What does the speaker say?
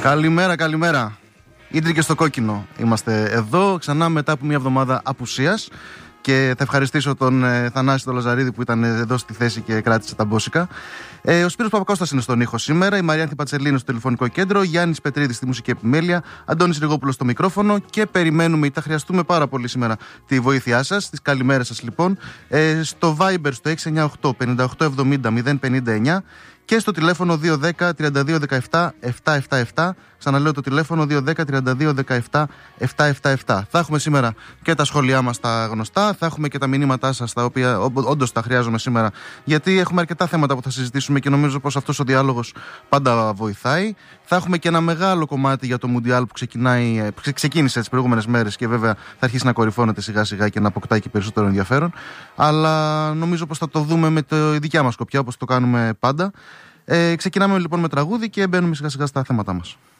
Καλημέρα, καλημέρα. Ήτρι και στο κόκκινο. Είμαστε εδώ ξανά μετά από μια εβδομάδα απουσίας. Και θα ευχαριστήσω τον Θανάση τον Λαζαρίδη που ήταν εδώ στη θέση και κράτησε τα μπόσικα. Ο Σπύρος Παπακώστας είναι στον ήχο σήμερα, η Μαριάνθη Πατσελίνου στο τηλεφωνικό κέντρο, Γιάννης Πετρίδης στη μουσική επιμέλεια, Αντώνης Ριγόπουλος στο μικρόφωνο και περιμένουμε, θα χρειαστούμε πάρα πολύ σήμερα τη βοήθειά σας, τις καλημέρες σας λοιπόν, στο Viber στο 698 58 70 059 και στο τηλέφωνο 210 32 17 777. Ξαναλέω το τηλέφωνο 210 32 17 777. Θα έχουμε σήμερα και τα σχόλιά μας τα γνωστά, θα έχουμε και τα μηνύματά σας, τα οποία όντως τα χρειάζομαι σήμερα, γιατί έχουμε αρκετά θέματα που θα συζητήσουμε και νομίζω πως αυτός ο διάλογος πάντα βοηθάει. Θα έχουμε και ένα μεγάλο κομμάτι για το Μουντιάλ που ξεκίνησε τις προηγούμενες μέρες και βέβαια θα αρχίσει να κορυφώνεται σιγά σιγά και να αποκτάει και περισσότερο ενδιαφέρον. Αλλά νομίζω πως θα το δούμε με τη δικιά μας σκοπιά, όπως το κάνουμε πάντα. Ξεκινάμε λοιπόν με τραγούδι και μπαίνουμε σιγά σιγά στα θέματά μας.